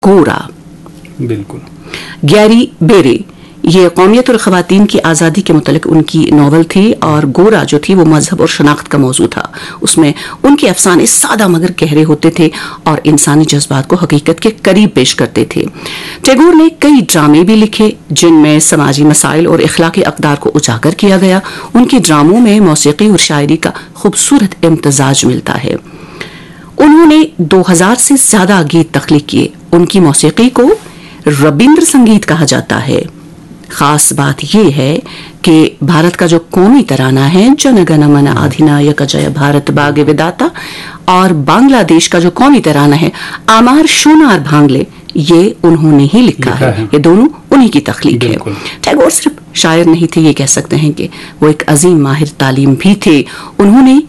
गोरा। बिल्कुल। गैरी बेरे, ये कौमियत और ख़वातीन की आज़ादी के मुतल्लिक उनकी नावल थी, और गोरा जो थी वो मजहब और शनाख्त का मौजू था। उसमें उनके अफसाने सादा मगर गहरे होते थे और इंसानी जज्बात को हकीकत के करीब पेश करते थे। टैगोर ने कई ड्रामे भी लिखे जिनमें समाजी मसाइल और इखलाकी अक़दार को उजागर किया गया। उनके ड्रामों में मौसीकी और शायरी का खूबसूरत इम्तजाज मिलता है। उन्होंने 2000 से ज्यादा गीत तख्लीक किए। उनकी मौसीकी को रविंद्र संगीत कहा जाता है। खास बात यह है कि भारत का जो कौमी तराना है जन गण मन अधिनायक जय भारत भाग्य विधाता, और बांग्लादेश का जो कौमी तराना है आमार शोनार भांगले, ये उन्होंने ही लिखा है। ये दोनों उन्हीं की तख्लीक है। टैगोर सिर्फ शायर नहीं थे, ये कह सकते हैं कि वो एक अजीम माहिर तालीम भी थे। उन्होंने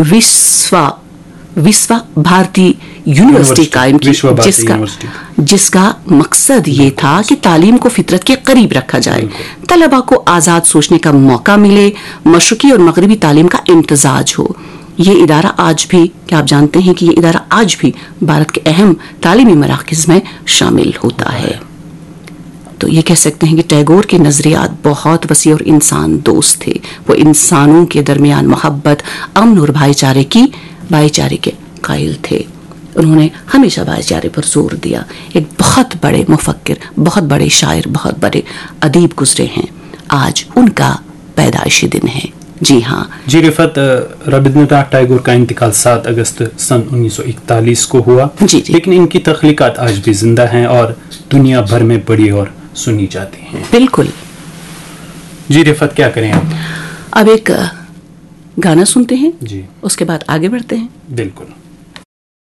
विश्व भारती यूनिवर्सिटी कायम की, जिसका मकसद ये था कि तालीम को फितरत के करीब रखा जाए, तलबा को आज़ाद सोचने का मौका मिले, मशरकी और मगरबी तालीम का इम्तजाज हो। ये इदारा आज भी, क्या आप जानते हैं कि ये इदारा आज भी भारत के अहम तालीमी मराकज़ में शामिल होता है। तो ये कह सकते हैं कि टैगोर के नज़रियात बहुत वसी और इंसान दोस्त थे। वो इंसानों के दरमियान मोहब्बत, अमन और भाईचारे के कायल थे। उन्होंने हमेशा भाईचारे पर जोर दिया। एक बहुत बड़े मुफक्किर, बहुत बड़े शायर, बहुत बड़े अदीब गुजरे हैं। आज उनका पैदाइशी दिन है। जी हाँ जी रिफत, रविंद्रनाथ टैगोर का इंतकाल 7 अगस्त सन 1941 को हुआ। जी। लेकिन इनकी तख्लीकात आज भी जिंदा हैं और दुनिया भर में पढ़ी और सुनी जाती हैं। बिल्कुल। जी रिफत, क्या करें आप? अब एक गाना सुनते हैं जी, उसके बाद आगे बढ़ते हैं। बिल्कुल।